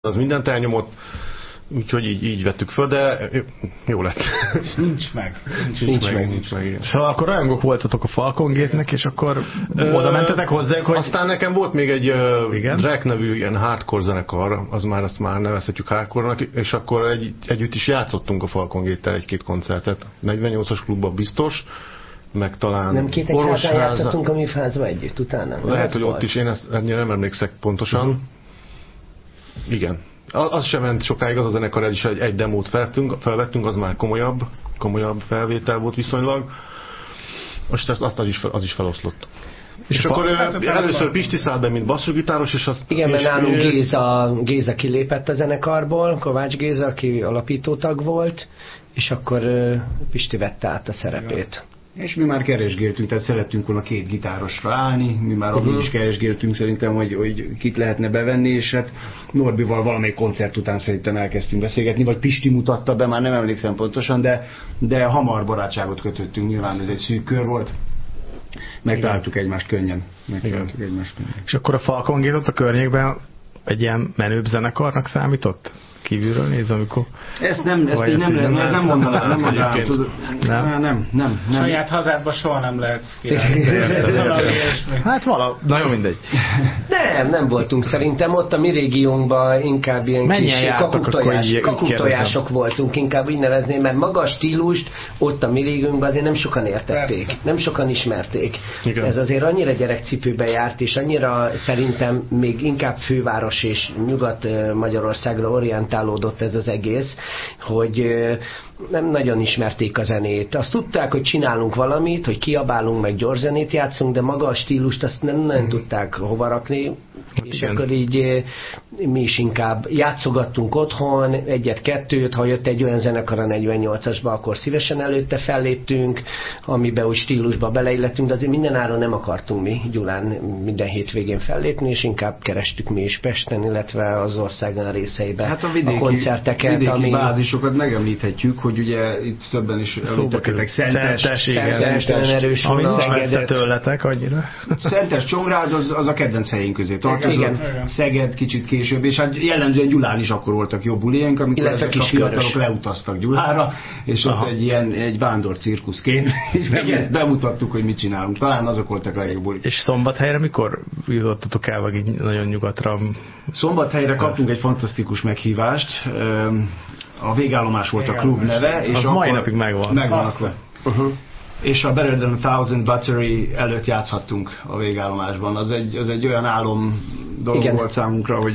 az mindent elnyomott, úgyhogy így vettük föl, de jó lett. Nincs meg. Szóval akkor rajongók voltatok a Falcon Gate-nek, és akkor oda mentetek hozzájuk, hogy... Aztán nekem volt még egy Drake nevű ilyen hardcore zenekar, azt már nevezhetjük hardcore-nak, és akkor együtt is játszottunk a Falcon Gate-tel egy-két koncertet. 48-as klubban biztos, meg talán nem Kétegházán játszottunk a Műfázba együtt utána? Lehet, hogy ott is, én ezt nem emlékszek pontosan. Igen. Az sem ment sokáig, az a zenekar is egy demót felvettünk, az már komolyabb felvétel volt viszonylag. Most az is feloszlott. És akkor először Pisti szállt be, mint basszusgitáros, és azt... Igen, mert nálunk Géza kilépett a zenekarból, Kovács Géza, aki alapítótag volt, és akkor Pisti vette át a szerepét. És mi már keresgéltünk, tehát szerettünk volna két gitárosra állni, mi már abban is keresgéltünk szerintem, hogy kit lehetne bevenni, és hát Norbival valamelyik koncert után szerintem elkezdtünk beszélgetni, vagy Pisti mutatta be, már nem emlékszem pontosan, de hamar barátságot kötöttünk, nyilván ez egy szűk kör volt. Megtaláltuk egymást könnyen. És akkor a Falcon Gate ott a környékben egy ilyen menőbb zenekarnak számított? Kívülről néz, amikor... Ezt nem mondanám. Nem. Saját hazádban soha nem lehet Hát nagyon mindegy. Nem voltunk szerintem, ott a mi régiónkban inkább ilyen kis kakuktojások voltunk, inkább így nevezném, mert maga a stílust ott a mi régiónkban azért nem sokan értették, persze. Nem sokan ismerték. Igen. Ez azért annyira gyerekcipőbe járt, és annyira szerintem még inkább főváros és Nyugat-Magyarországra orientálódott ez az egész, hogy nem nagyon ismerték a zenét. Azt tudták, hogy csinálunk valamit, hogy kiabálunk, meg gyors zenét játszunk, de maga a stílust azt nem tudták hova rakni, és igen. Akkor így mi is inkább játszogattunk otthon, egyet-kettőt, ha jött egy olyan zenekar a 48-asba, akkor szívesen előtte felléptünk, amiben úgy stílusba beleillettünk, de azért mindenáron nem akartunk mi Gyulán minden hétvégén fellépni, és inkább kerestük mi is Pesten, illetve az országon részeiben hát a vidéki bázisokat megemlíthetjük, hogy ugye itt többen is említettek Szentes, erős, ami nem tőletek annyira. Szentes, Csongrád az a kedvenc helyén közé tartozott, Szeged kicsit később, és hát jellemzően Gyulán is akkor voltak jobb buliénk, amikor ezek a fiatalok leutaztak Gyulára, és ott egy vándor cirkuszként, és bemutattuk, hogy mit csinálunk. Talán azok voltak a legjobb bulik. És Szombathelyre mikor jutottatok el, vagy nagyon nyugatra? Szombathelyre kaptunk egy fantasztikus meghívást. A Végállomás volt a klub neve, és az mai napig megvan akkor. És a Better Than 1000 Battery előtt játszhattunk a Végállomásban. Az egy olyan álom dolog volt számunkra, hogy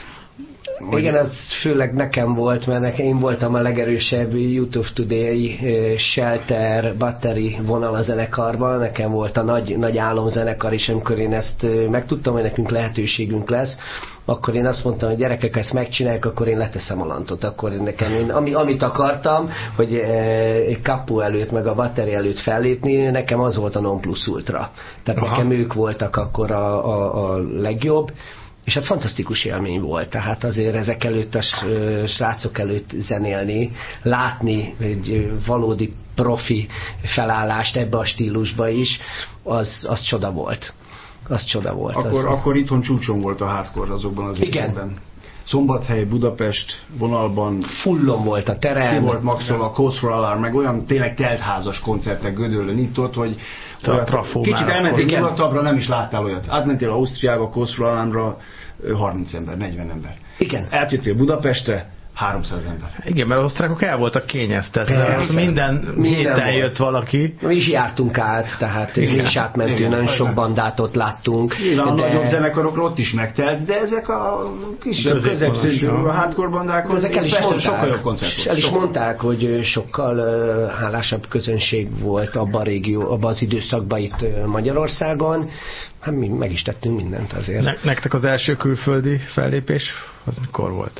igen, az főleg nekem volt, mert én voltam a legerősebb YouTube Today Shelter Battery vonal a zenekarban, nekem volt a nagy álomzenekar is, amikor én ezt megtudtam, hogy nekünk lehetőségünk lesz, akkor én azt mondtam, hogy gyerekek, ezt megcsinálják, akkor én leteszem a lantot. Akkor nekem amit akartam, hogy kapu előtt, meg a Battery előtt fellépni, nekem az volt a non plus ultra. Tehát nekem ők voltak akkor a legjobb, és hát fantasztikus élmény volt, tehát azért ezek előtt a srácok előtt zenélni, látni egy valódi profi felállást ebbe a stílusba is, az csoda volt. Az csoda volt. Akkor itthon csúcson volt a hardcore azokban az években. Szombathely, Budapest vonalban fullon volt a terem. Ki volt maxolva, Cause for Alarm, meg olyan tényleg teltházas koncertek Gödöllön itt ott, hogy kicsit elmentél nyugatabbra, nem is láttál olyat. Átmentél Ausztriába, Cause for Alarmra, 30 ember, 40 ember. Igen. Eljöttél Budapestre, 300 ember. Igen, mert az osztrákok el voltak kényeztetve. Minden héten jött valaki. Mi is jártunk át, tehát mi is átmentünk, nagyon sok bandát ott láttunk. A nagyobb zenekarokra ott is megtelt, de ezek a kisebb, középszintű hardcore bandák, ezek el is mondták, sokkal jobb koncert volt. El is mondták, hogy sokkal hálásabb közönség volt abban az időszakban itt Magyarországon. Hát mi meg is tettünk mindent azért. Nektek az első külföldi fellépés az mikor volt?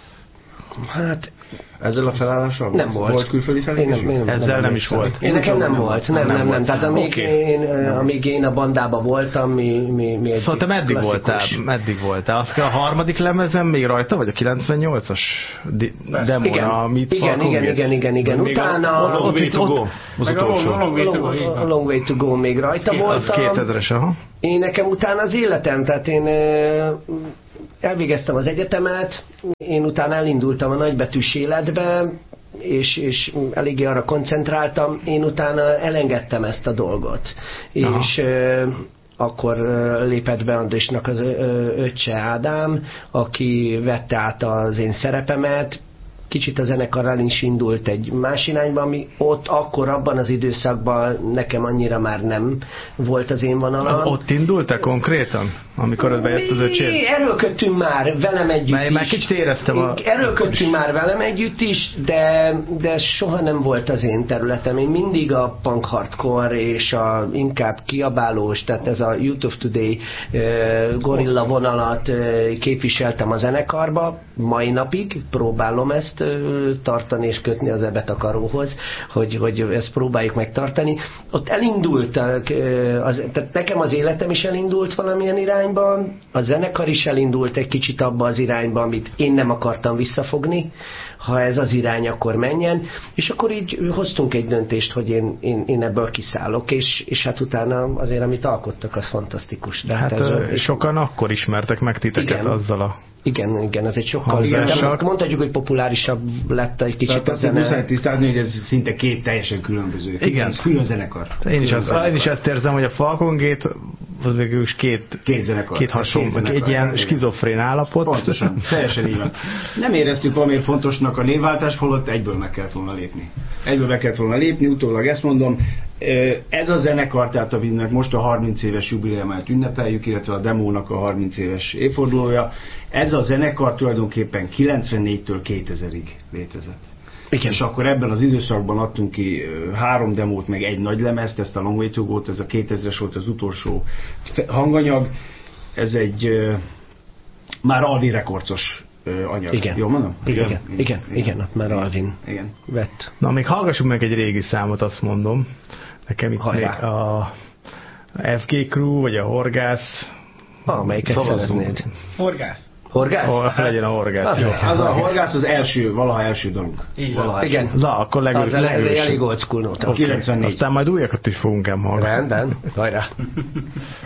Hát ezzel a felállással nem volt. Volt külföldi fellépés? Ezzel nem is volt. Nekem nem volt. Nem. Tehát amíg én a bandában voltam, mi egy szóval te meddig voltál? Azt kell a harmadik lemezen még rajta, vagy a 98-as demóra, amit Igen. Utána a Long Way to Go. A Long Way to Go még rajta voltam. Az 2000-es, aha. Én nekem utána az életem, tehát elvégeztem az egyetemet, én utána elindultam a nagybetűs életbe, és eléggé arra koncentráltam, én utána elengedtem ezt a dolgot. Aha. És akkor lépett be Andrésnak az öccse Ádám, aki vette át az én szerepemet, kicsit a zenekarral is indult egy más irányba, ami ott akkor abban az időszakban nekem annyira már nem volt az én vonalam. Az ott indult-e konkrétan? Amikor ott bejött az öcséd? Erőlködtünk már velem együtt is. Már kicsit éreztem Erőlködtünk már velem együtt is, de soha nem volt az én területem. Én mindig a punk hardcore és inkább kiabálós, tehát ez a Youth of Today gorilla vonalat képviseltem a zenekarba. Mai napig próbálom ezt tartani és kötni az ebetakaróhoz, hogy ezt próbáljuk megtartani. Ott elindult, tehát nekem az életem is elindult valamilyen irányba, a zenekar is elindult egy kicsit abba az irányba, amit én nem akartam visszafogni, ha ez az irány, akkor menjen, és akkor így hoztunk egy döntést, hogy én ebből kiszállok, és hát utána azért, amit alkottak, az fantasztikus. De hát sokan akkor ismertek meg titeket, igen, azzal a... Igen, ez egy sokkal... Mondhatjuk, hogy populárisabb lett egy kicsit tehát a zene. Muszáj tisztázni, hogy ez szinte két teljesen különböző. Igen. Külön zenekar. Én is ezt érzem, hogy a Falcon Gate az végül is két zenekar. Két hasonló, egy ilyen skizofrén állapot. Pontosan, teljesen így van. Nem éreztük valamiért fontosnak a névváltást, holott egyből meg kellett volna lépni. Utólag ezt mondom, ez a zenekar, tehát aminek most a 30 éves jubileumát ünnepeljük, illetve a demónak a 30 éves évfordulója, ez a zenekar tulajdonképpen 94-től 2000-ig létezett. Igen. És akkor ebben az időszakban adtunk ki 3 demót, meg egy nagy lemezt, ezt a Long Way to Go-t, ez a 2000-es volt az utolsó hanganyag, ez egy már Alvin Recordsos anyag. Igen. Jól mondom? Igen, már Alvin vett. Na, még hallgassuk meg egy régi számot, azt mondom. Nekem itt még a FG Crew, vagy a Horgász. Melyiket szeretnéd? Horgász? Legyen a Horgász. Az a Horgász az valaha első dalunk. Igen. Na, akkor elég old school nóta. 94. Aztán majd újakat is fogunk hallgatni. Rendben, hajrá.